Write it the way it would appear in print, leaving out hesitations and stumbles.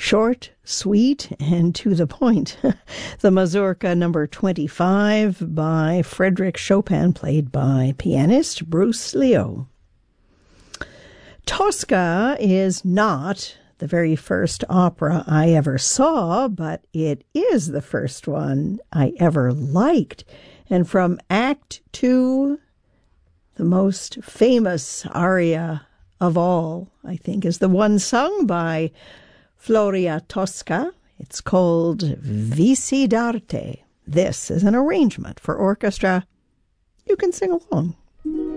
Short, sweet, and to the point. The Mazurka number 25 by Frédéric Chopin, played by pianist Bruce Leo. Tosca is not the very first opera I ever saw, but it is the first one I ever liked. And from Act 2, the most famous aria of all, I think, is the one sung by Floria Tosca. It's called Visi d'arte. This is an arrangement for orchestra. You can sing along.